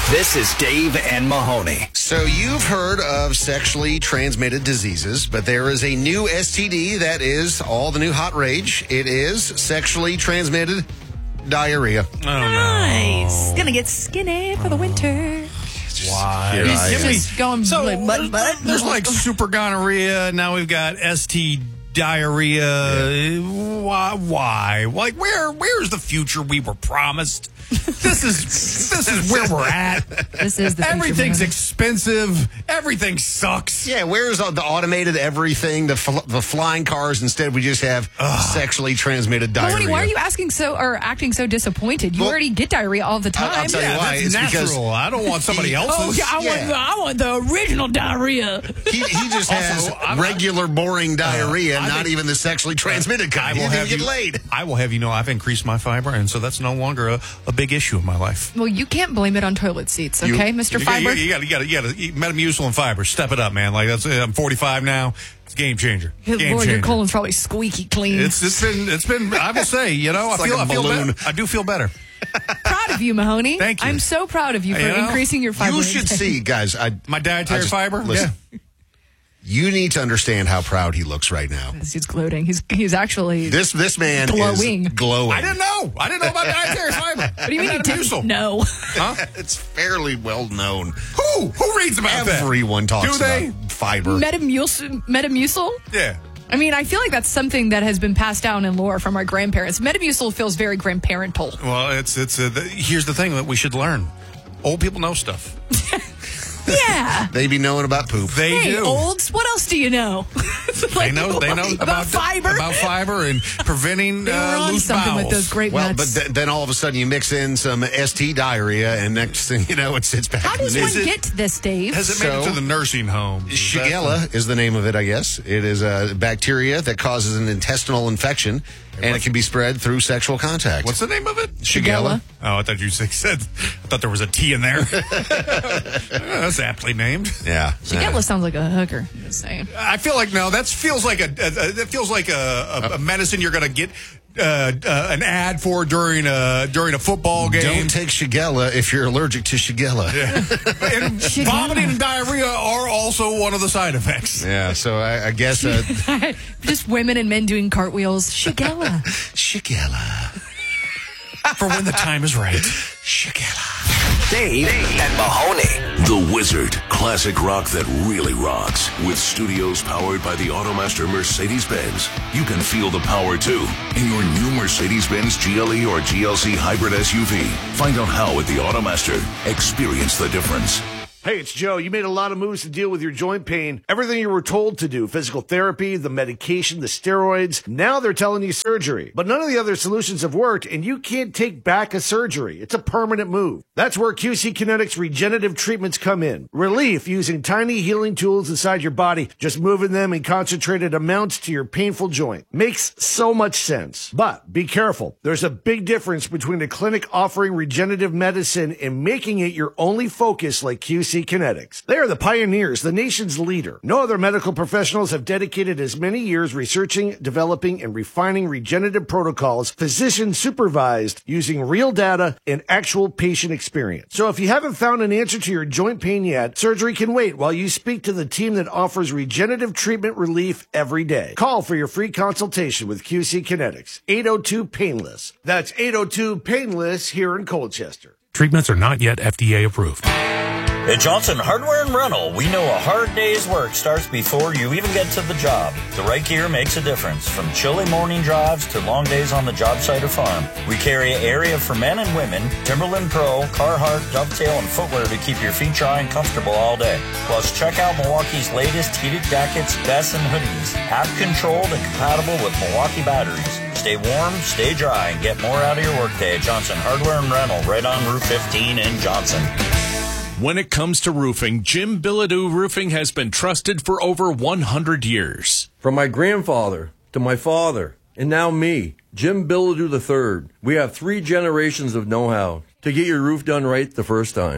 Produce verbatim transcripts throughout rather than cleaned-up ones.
This is Dave and Mahoney. So you've heard of sexually transmitted diseases, but there is a new S T D that is all the new hot rage. It is sexually transmitted diarrhea. Oh, Nice. no. Gonna get skinny for the winter. Why? Here I He's am. just going So like, butt, butt. there's like super gonorrhea. Now we've got S T diarrhea. Why? Why? Like where? Where's the future we were promised? This is this is where we're at. This is the future, Everything's man. expensive. Everything sucks. Yeah, where's all the automated everything, the fl- the flying cars? Instead, we just have sexually transmitted diarrhea. Mahoney, why are you asking so or acting so disappointed? You Well, already get diarrhea all the time. I'll tell you Yeah, why. that's It's natural. because I don't want somebody else's. Oh, yeah, I, Yeah. Want the, I want the original diarrhea. He, he just has Also, I'm- regular, boring diarrhea, I not think- even the sexually transmitted I kind. He will didn't have even you get laid. I will have you know I've increased my fiber, and so that's no longer a, a big issue in my life. Well, you can't blame it on toilet seats, You- okay, Mister You got, Fiber? you got, you got, you got to eat Metamucil and fiber. Step it up, man. Like that's. I'm forty-five now. It's a game changer. Good Game Lord, your changer. colon's probably squeaky clean. It's it's been it's been. I will say, you know, I It's like feel a I feel balloon. better. I do feel better. Proud of you, Mahoney. Thank you. I'm so proud of you for You know, increasing your fiber. You should intake. see, guys. I, My dietary I just- fiber. listen. Yeah. You need to understand how proud he looks right now. He's gloating. He's he's actually. This this man Glowing. is glowing. I didn't know. I didn't know about dietary fiber. What do you mean you didn't know? Huh? It's fairly well known. Who who reads about that? Everyone talks Do they? about fiber. Metamucil. Metamucil. Yeah. I mean, I feel like that's something that has been passed down in lore from our grandparents. Metamucil feels very grandparental. Well, it's it's. Uh, the, here's the thing that we should learn. Old people know stuff. Yeah. They be knowing about poop. They Hey, do. olds, what else do you know? They know. They know about, about fiber. about fiber and preventing They were uh, on loose something bowels. with those great Well, nuts. but th- then all of a sudden you mix in some S T diarrhea, and next thing you know, it's it's back. How in the does news. one get this, Dave? Has it made it So- to the nursing home? Is that- Shigella is the name of it, I guess. It is a bacteria that causes an intestinal infection, and it can be spread through sexual contact. What's the name of it? Shigella? Oh, I thought you said. I thought there was a T in there. That's aptly named. Yeah. Shigella sounds like a hooker. I'm just saying. I feel like no. That feels like a. a, a that feels like a, a, a medicine you're going to get uh, uh, an ad for during a during a football game. Don't take Shigella if you're allergic to Shigella. Yeah. And vomiting and diarrhea are also one of the side effects. so I, I guess uh, Just women and men doing cartwheels. Shigella. Shigella. For when the time is right. Shigella. Dave and Mahoney. The Wizard. Classic rock that really rocks. With studios powered by the Automaster Mercedes-Benz. You can feel the power, too, in your new Mercedes-Benz G L E or G L C hybrid S U V. Find out how at the Automaster. Experience the difference. Hey, it's Joe. You made a lot of moves to deal with your joint pain. Everything you were told to do, physical therapy, the medication, the steroids. Now they're telling you surgery. But none of the other solutions have worked, and you can't take back a surgery. It's a permanent move. That's where Q C Kinetics regenerative treatments come in. Relief using tiny healing tools inside your body, just moving them in concentrated amounts to your painful joint. Makes so much sense. But be careful. There's a big difference between a clinic offering regenerative medicine and making it your only focus like Q C Kinetics. They are the pioneers, the nation's leader. No other medical professionals have dedicated as many years researching, developing, and refining regenerative protocols, physician supervised, using real data and actual patient experience. So if you haven't found an answer to your joint pain yet, surgery can wait while you speak to the team that offers regenerative treatment relief every day. Call for your free consultation with Q C Kinetics. eight oh two painless. That's eight oh two painless here in Colchester. Treatments are not yet F D A approved. At Johnson Hardware and Rental, we know a hard day's work starts before you even get to the job. The right gear makes a difference, from chilly morning drives to long days on the job site or farm. We carry area for men and women, Timberland Pro, Carhartt, Dovetail, and footwear to keep your feet dry and comfortable all day. Plus, check out Milwaukee's latest heated jackets, vests, and hoodies, app-controlled and compatible with Milwaukee batteries. Stay warm, stay dry, and get more out of your workday at Johnson Hardware and Rental, right on Route fifteen in Johnson. When it comes to roofing, Jim Bilodeau Roofing has been trusted for over one hundred years. From my grandfather to my father, and now me, Jim Bilodeau the third, we have three generations of know-how to get your roof done right the first time.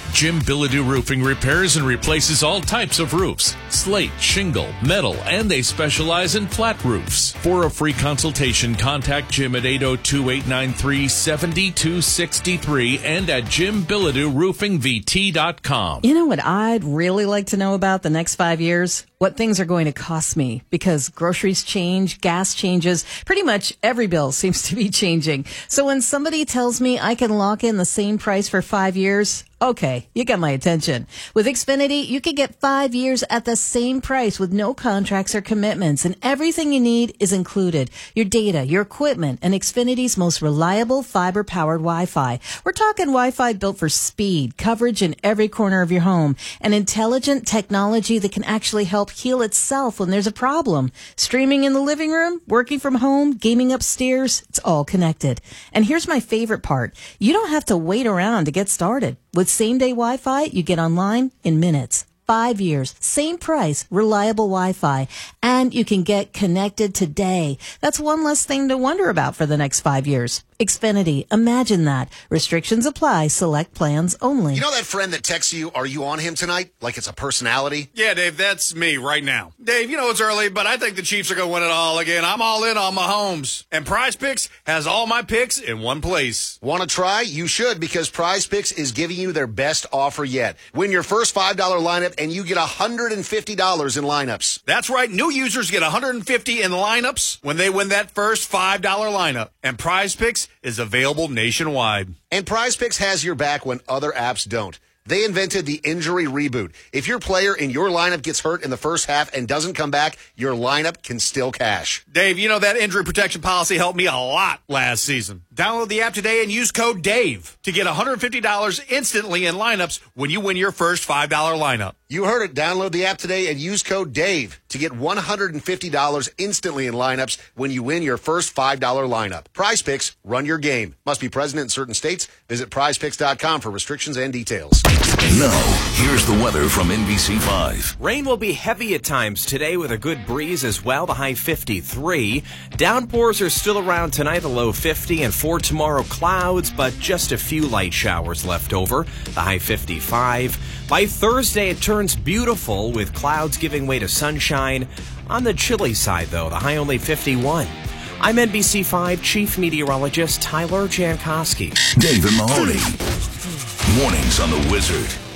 Jim Bilodeau Roofing repairs and replaces all types of roofs, slate, shingle, metal, and they specialize in flat roofs. For a free consultation, contact Jim at eight oh two, eight nine three, seven two six three and at jim bilodeau roofing v t dot com. You know what I'd really like to know about the next five years? What things are going to cost me, because groceries change, gas changes, pretty much every bill seems to be changing. So when somebody tells me I can lock in the same price for five years, okay, you got my attention. With Xfinity, you can get five years at the same price with no contracts or commitments, and everything you need is included. Your data, your equipment, and Xfinity's most reliable fiber-powered Wi-Fi. We're talking Wi-Fi built for speed, coverage in every corner of your home, and intelligent technology that can actually help heal itself when there's a problem. Streaming in the living room, working from home, gaming upstairs, it's all connected. And here's my favorite part. You don't have to wait around to get started. With same-day Wi-Fi, you get online in minutes. Five years, same price, reliable Wi-Fi, and you can get connected today. That's one less thing to wonder about for the next five years. Xfinity, imagine that. Restrictions apply. Select plans only. You know that friend that texts you, are you on him tonight? Like it's a personality? Yeah, Dave, that's me right now. Dave, you know it's early, but I think the Chiefs are going to win it all again. I'm all in on Mahomes. And Prize Picks has all my picks in one place. Want to try? You should, because Prize Picks is giving you their best offer yet. Win your first five dollar lineup and you get one hundred fifty dollars in lineups. That's right. New users get one hundred fifty dollars in lineups when they win that first five dollar lineup. And Prize Picks is available nationwide. And Prize Picks has your back when other apps don't. They invented the injury reboot. If your player in your lineup gets hurt in the first half and doesn't come back, your lineup can still cash. Dave, you know that injury protection policy helped me a lot last season. Download the app today and use code DAVE to get one hundred fifty dollars instantly in lineups when you win your first five dollar lineup. You heard it. Download the app today and use code DAVE to get one hundred fifty dollars instantly in lineups when you win your first five dollar lineup. Prize Picks, run your game. Must be present in certain states. Visit prize picks dot com for restrictions and details. Now, here's the weather from N B C five. Rain will be heavy at times today with a good breeze as well, the high fifty-three. Downpours are still around tonight, the low fifty, and for tomorrow, clouds, but just a few light showers left over, the high fifty-five. By Thursday, it turns beautiful with clouds giving way to sunshine. On the chilly side, though, the high only fifty-one. I'm N B C five Chief Meteorologist Tyler Jankowski. Dave and Mahoney. Mornings on the Wizard.